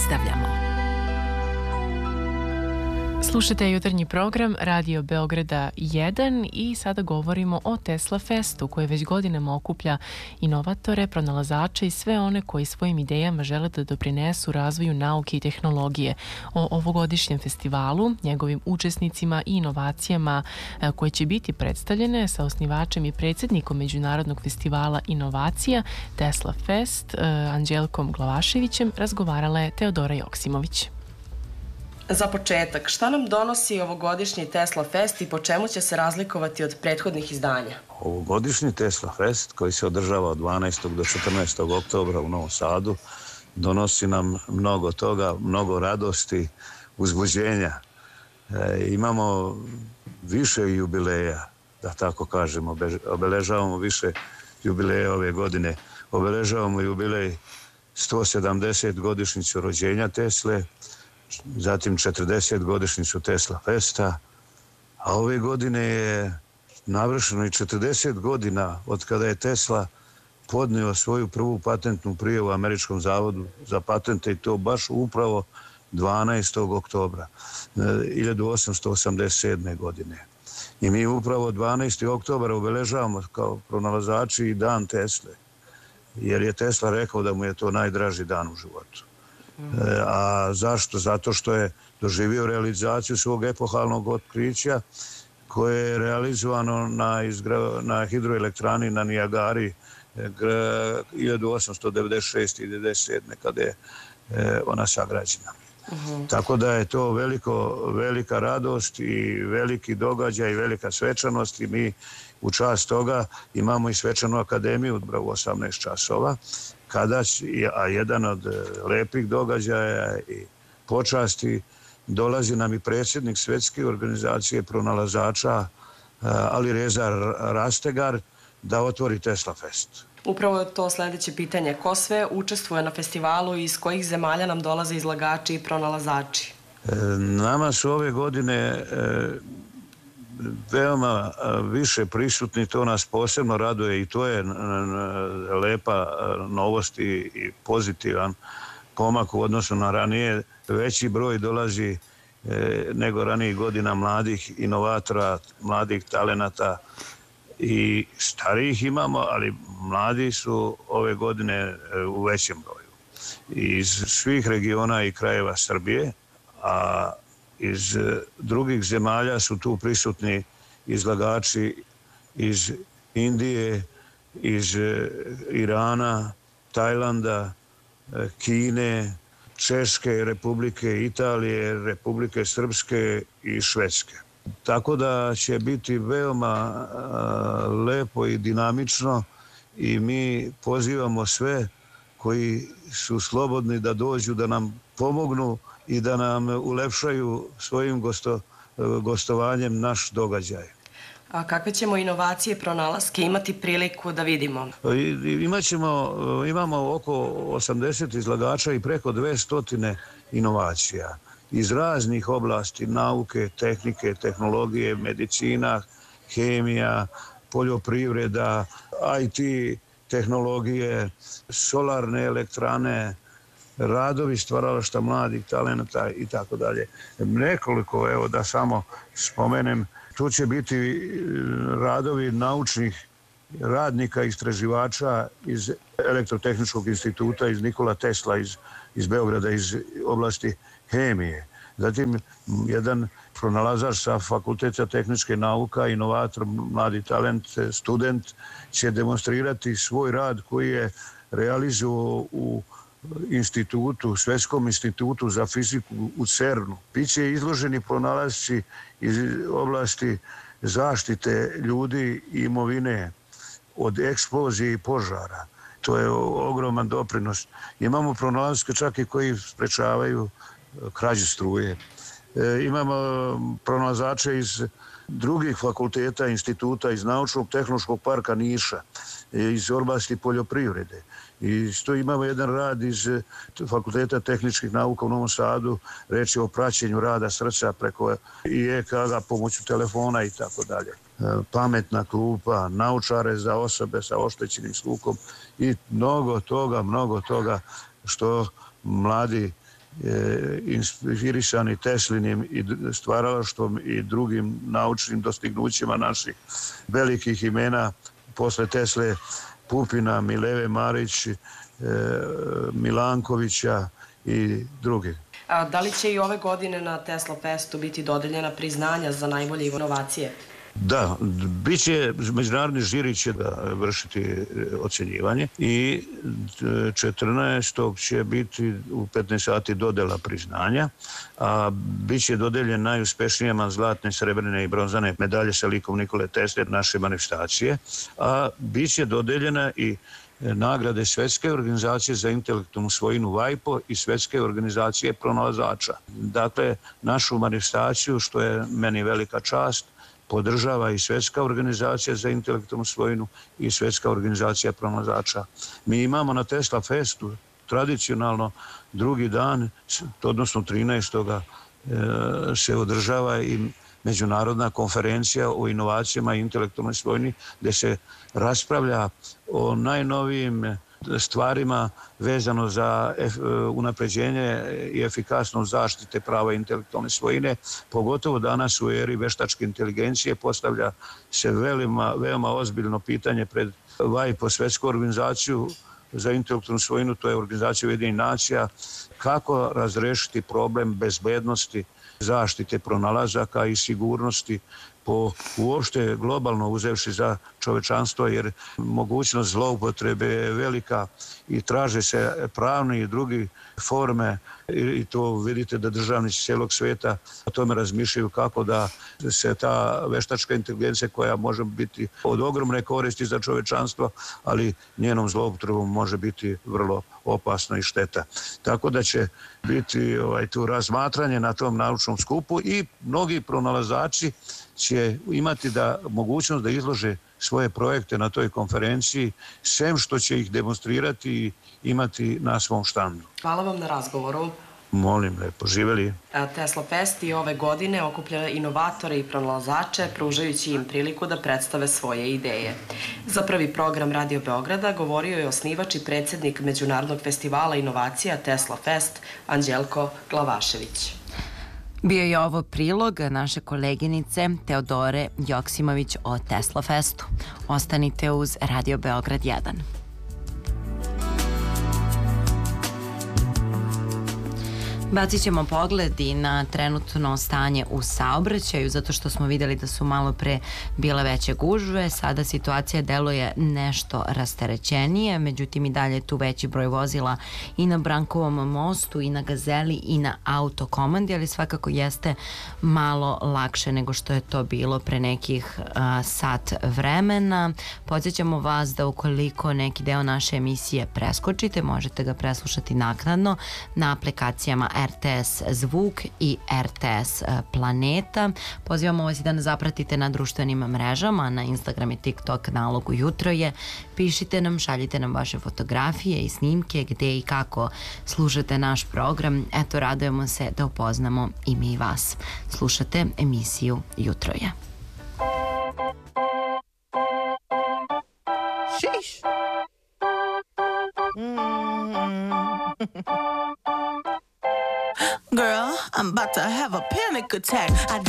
nastavljamo. Slušajte jutarnji program Radio Beograda 1 i sada govorimo o Tesla Festu koji već godinama okuplja inovatore, pronalazače i sve one koji svojim idejama žele da doprinesu razvoju nauke i tehnologije. O ovogodišnjem festivalu, njegovim učesnicima i inovacijama koje će biti predstavljene sa osnivačem i predsjednikom Međunarodnog festivala inovacija Tesla Fest, Anđelkom Glavaševićem, razgovarala je Teodora Joksimović. Za početak, šta nam donosi ovogodišnji Tesla Fest i po čemu će se razlikovati od prethodnih izdanja? Ovogodišnji Tesla Fest, koji se održava od 12. do 14. oktobra u Novom Sadu, donosi nam mnogo toga, mnogo radosti, uzbuđenja. Imamo više jubileja, da tako kažemo, obeležavamo više jubileja ove godine. Obeležavamo jubilej 170 godišnjicu rođenja Tesle, zatim 40 godišnjicu Tesla Festa, a ove godine je navršeno i 40 godina od kada je Tesla podnio svoju prvu patentnu prijavu Američkom zavodu za patente i to baš upravo 12. oktobra 1887. godine. I mi upravo 12. oktobra obeležavamo kao pronalazači i dan Tesle, jer je Tesla rekao da mu je to najdraži dan u životu. A zašto? Zato što je doživio realizaciju svog epohalnog otkrića koje je realizovano na hidroelektrani na Nijagari 1896. i 1997. kada je ona sagrađena. Tako da je to velika radost i veliki događaj i velika svečanost i mi u čast toga imamo i svečanu akademiju u 18 časova, a jedan od lepih događaja i počasti dolazi nam i predsjednik Svjetske organizacije pronalazača Alireza Rastegar da otvori Tesla Fest. Upravo je to sljedeće pitanje. Ko sve učestvuje na festivalu i iz kojih zemalja nam dolaze izlagači i pronalazači? Nama su ove godine veoma više prisutni, to nas posebno raduje i to je lepa novost i pozitivan pomak u odnosu na ranije. Veći broj dolazi nego ranijih godina mladih inovatora, mladih talenata i starijih imamo, ali mladi su ove godine u većem broju. Iz svih regiona i krajeva Srbije, a iz drugih zemalja su tu prisutni izlagači iz Indije, iz Irana, Tajlanda, Kine, Češke Republike, Italije, Republike Srpske i Švedske. Tako da će biti veoma lepo i dinamično i mi pozivamo sve koji su slobodni da dođu, da nam pomognu i da nam ulepšaju svojim gostovanjem naš događaj. A kakve ćemo inovacije, pronalaske imati priliku da vidimo? Imamo oko 80 izlagača i preko 200 inovacija iz raznih oblasti nauke, tehnike, tehnologije, medicina, hemija, poljoprivreda, IT tehnologije, solarne elektrane, radovi stvaralaštva mladih talenata i tako dalje. Nekoliko, evo da samo spomenem, tu će biti radovi naučnih radnika, istraživača iz Elektrotehničkog instituta, iz Nikola Tesla, iz Beograda, iz oblasti hemije. Zatim jedan pronalazač sa Fakulteta tehničke nauka, inovator, mladi talent, student, će demonstrirati svoj rad koji je realizovao u institutu, Svjetskom institutu za fiziku u CERN-u. Biće izloženi pronalasci iz oblasti zaštite ljudi i imovine od eksplozije i požara. To je ogroman doprinos. Imamo pronalaske čak i koji sprečavaju krađu struje. Imamo pronalazače iz drugih fakulteta, instituta, iz Naučnog tehnološkog parka Niša, iz oblasti poljoprivrede. I što imamo jedan rad iz Fakulteta tehničkih nauka u Novom Sadu, reč je o praćenju rada srca preko i EKG pomoću telefona i tako dalje. Pametna klupa, naučare za osobe sa oštećenim sluhom i mnogo toga što mladi inspirisani Teslinim i stvaralaštvom i drugim naučnim dostignućima naših velikih imena posle Tesle, Pupina, Mileve Marić, Milankovića i drugih. A da li će i ove godine na Tesla Festu biti dodeljena priznanja za najbolje inovacije? Da, bit će, međunarodni žiri će vršiti ocjenjivanje i 14. će biti u 15 sati dodela priznanja, a bit će dodeljen najuspešnijama zlatne, srebrne i bronzane medalje sa likom Nikole Tesle, naše manifestacije, a bit će dodeljena i nagrade Svetske organizacije za intelektualnu svojinu WIPO i Svetske organizacije pronalazača. Dakle, našu manifestaciju, što je meni velika čast, podržava i Svetska organizacija za intelektualnu svojinu i Svetska organizacija pronalazača. Mi imamo na Tesla Festu tradicionalno drugi dan, odnosno 13. se održava i međunarodna konferencija o inovacijama i intelektualnoj svojini, gdje se raspravlja o najnovijim stvarima vezano za unapređenje i efikasnost zaštite prava intelektualne svojine, pogotovo danas u eri veštačke inteligencije postavlja se veoma ozbiljno pitanje pred WIPO, Svetsku organizaciju za intelektualnu svojinu, to je organizacija Ujedinjenih nacija, kako razrešiti problem bezbednosti, zaštite pronalazaka i sigurnosti uopšte globalno uzevši za čovečanstvo, jer mogućnost zloupotrebe je velika i traže se pravne i drugi forme i to vidite da državnici cijelog sveta o tome razmišljaju kako da se ta veštačka inteligencija koja može biti od ogromne koristi za čovečanstvo, ali njenom zloupotrebom može biti vrlo opasna i šteta. Tako da će biti tu razmatranje na tom naučnom skupu i mnogi pronalazači će imati mogućnost da izlože svoje projekte na toj konferenciji, sem što će ih demonstrirati i imati na svom štandu. Hvala vam na razgovoru. Molim, lepo, živeli. Tesla Fest i ove godine okuplja inovatore i pronalazače, pružajući im priliku da predstave svoje ideje. Za prvi program Radio Beograda govorio je osnivač i predsjednik Međunarodnog festivala inovacija Tesla Fest, Anđelko Glavašević. Bio je ovo prilog naše koleginice Teodore Joksimović o Tesla Festu. Ostanite uz Radio Beograd 1. Bacit ćemo pogled i na trenutno stanje u saobraćaju, zato što smo videli da su malo pre bile veće gužve. Sada situacija deluje nešto rasterećenije, međutim i dalje je tu veći broj vozila i na Brankovom mostu, i na Gazeli, i na Autokomandi, ali svakako jeste malo lakše nego što je to bilo pre nekih sat vremena. Podsjećamo vas da ukoliko neki deo naše emisije preskočite, možete ga preslušati naknadno na aplikacijama RTS Zvuk i RTS Planeta. Pozivamo vas i da nas zapratite na društvenim mrežama, na Instagram i TikTok nalogu Jutro je. Pišite nam, šaljite nam vaše fotografije i snimke gde i kako slušate naš program. Eto, radujemo se da upoznamo i mi vas. Slušate emisiju Jutro je. Sheesh. Girl, I'm about to have a panic attack. I